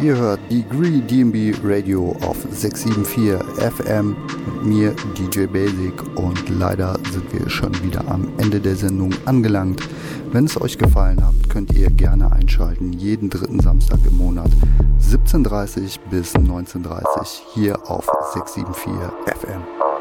Ihr hört die Degree DnB Radio auf 674 FM mit mir, DJ Basic, und leider sind wir schon wieder am Ende der Sendung angelangt. Wenn es euch gefallen hat, könnt ihr gerne einschalten, jeden dritten Samstag im Monat, 17:30 bis 19:30 hier auf 674 FM.